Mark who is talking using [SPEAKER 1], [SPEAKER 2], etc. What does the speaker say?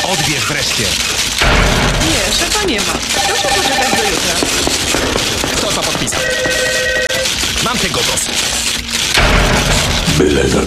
[SPEAKER 1] Odbierz wreszcie.
[SPEAKER 2] Nie, szefa nie ma. Proszę poczekać do jutra.
[SPEAKER 1] Kto to podpisał? Mam tego dosyć.
[SPEAKER 3] Byle za